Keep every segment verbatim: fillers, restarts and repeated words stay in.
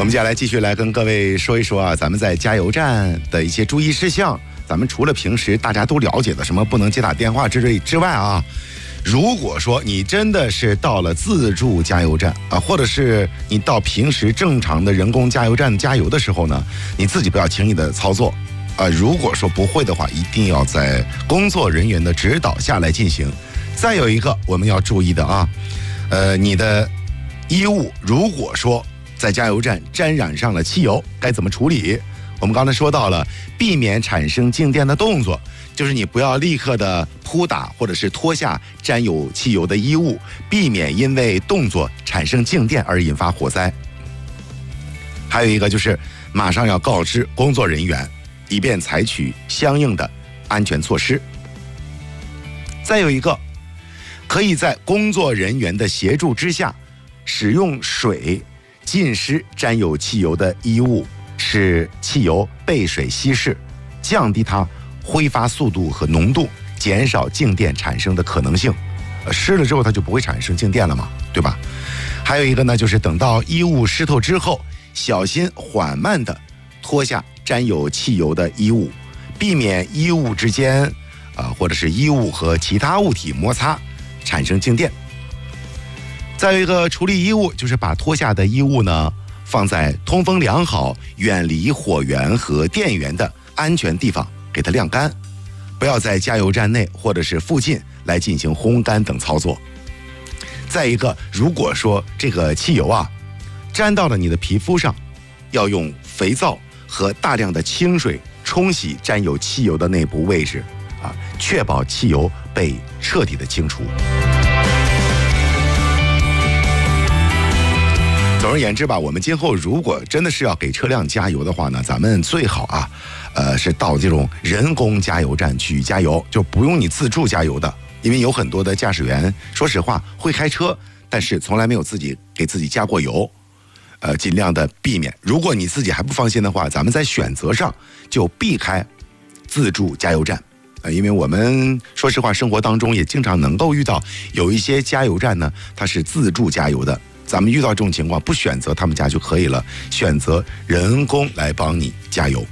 我们接下来继续来跟各位说一说啊，咱们在加油站的一些注意事项。咱们除了平时大家都了解的什么不能接打电话之类之外啊，如果说你真的是到了自助加油站啊，或者是你到平时正常的人工加油站加油的时候呢，你自己不要轻易的操作啊。如果说不会的话，一定要在工作人员的指导下来进行。再有一个我们要注意的啊，呃，你的衣物如果说在加油站沾染上了汽油，该怎么处理？我们刚才说到了，避免产生静电的动作，就是你不要立刻的扑打或者是脱下沾有汽油的衣物，避免因为动作产生静电而引发火灾。还有一个就是马上要告知工作人员，以便采取相应的安全措施。再有一个，可以在工作人员的协助之下，使用水浸湿沾有汽油的衣物，使汽油被水稀释，降低它挥发速度和浓度，减少静电产生的可能性。呃，湿了之后它就不会产生静电了嘛，对吧？还有一个呢，就是等到衣物湿透之后，小心缓慢地脱下沾有汽油的衣物，避免衣物之间啊、呃，或者是衣物和其他物体摩擦产生静电。再有一个处理衣物，就是把脱下的衣物呢放在通风良好、远离火源和电源的安全地方，给它晾干，不要在加油站内或者是附近来进行烘干等操作。再一个，如果说这个汽油啊沾到了你的皮肤上，要用肥皂和大量的清水冲洗沾有汽油的内部位置啊，确保汽油被彻底的清除。总而言之吧，我们今后如果真的是要给车辆加油的话呢，咱们最好啊，呃，是到这种人工加油站去加油，就不用你自助加油的。因为有很多的驾驶员，说实话会开车，但是从来没有自己给自己加过油，呃，尽量的避免。如果你自己还不放心的话，咱们在选择上就避开自助加油站。呃，因为我们说实话，生活当中也经常能够遇到有一些加油站呢，它是自助加油的。咱们遇到这种情况，不选择他们家就可以了，选择人工来帮你加油。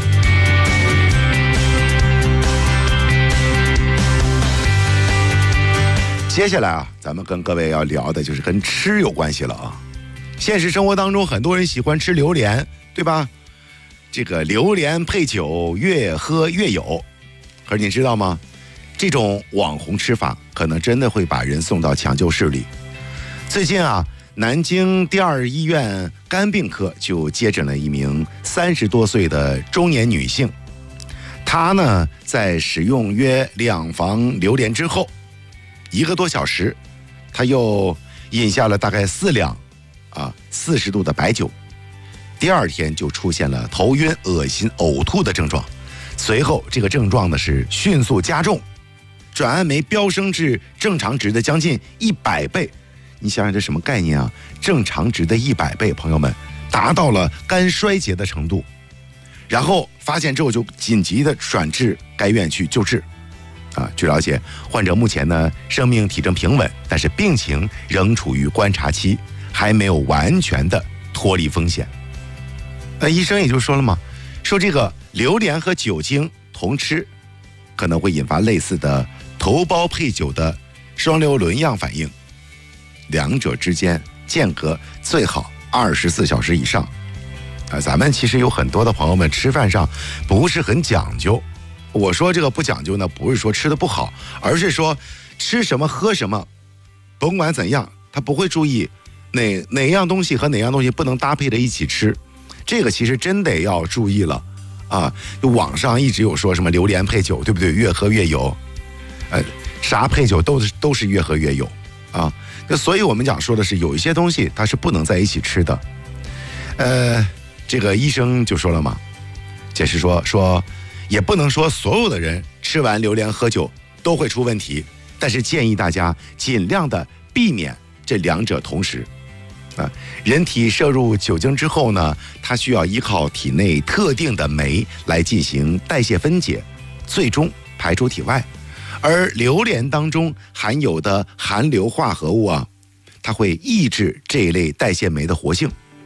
接下来啊，咱们跟各位要聊的就是跟吃有关系了啊。现实生活当中，很多人喜欢吃榴莲，对吧？这个榴莲配酒，越喝越有。可是你知道吗？这种网红吃法，可能真的会把人送到抢救室里。最近啊，南京第二医院肝病科就接诊了一名三十多岁的中年女性，她呢在使用约两房榴莲之后，一个多小时，她又饮下了大概四两啊四十度的白酒，第二天就出现了头晕、恶心、呕吐的症状，随后这个症状呢是迅速加重，转氨酶飙升至正常值的将近一百倍。你想想这什么概念啊？正常值的一百倍，朋友们，达到了肝衰竭的程度。然后发现之后就紧急的转至该院去救治。啊，据了解，患者目前呢生命体征平稳，但是病情仍处于观察期，还没有完全的脱离风险。那医生也就说了嘛，说这个榴莲和酒精同吃，可能会引发类似的头孢配酒的双硫仑样反应。两者之间间隔最好二十四小时以上。啊，咱们其实有很多的朋友们吃饭上不是很讲究。我说这个不讲究呢，不是说吃的不好，而是说吃什么喝什么，甭管怎样，他不会注意哪哪样东西和哪样东西不能搭配着一起吃。这个其实真得要注意了啊！就网上一直有说什么榴莲配酒，对不对？越喝越有，呃，啥配酒都是都是越喝越有啊。那所以我们讲说的是，有一些东西它是不能在一起吃的。呃，这个医生就说了嘛，解释说说也不能说所有的人吃完榴莲喝酒都会出问题，但是建议大家尽量的避免这两者同时。啊，人体摄入酒精之后呢，它需要依靠体内特定的酶来进行代谢分解，最终排出体外。而榴莲当中含有的含硫化合物啊，它会抑制这一类代谢酶的活性。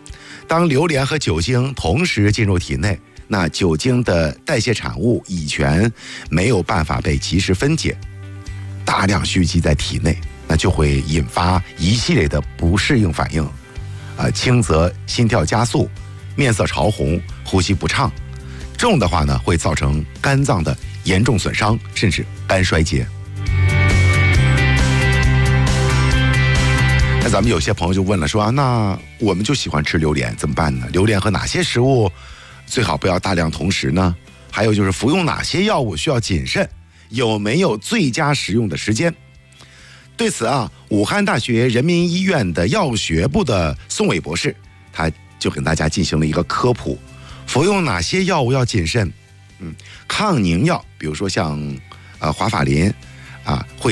当榴莲和酒精同时进入体内，那酒精的代谢产物乙醛没有办法被及时分解，大量蓄积在体内，那就会引发一系列的不适应反应，啊，轻则心跳加速、面色潮红、呼吸不畅，重的话呢会造成肝脏的严重损伤，甚至肝衰竭。那咱们有些朋友就问了，说啊，那我们就喜欢吃榴莲怎么办呢？榴莲和哪些食物最好不要大量同时呢？还有就是服用哪些药物需要谨慎？有没有最佳使用的时间？对此啊，武汉大学人民医院的药学部的宋伟博士，他就跟大家进行了一个科普，服用哪些药物要谨慎？嗯，抗凝药，比如说像呃华法林啊，会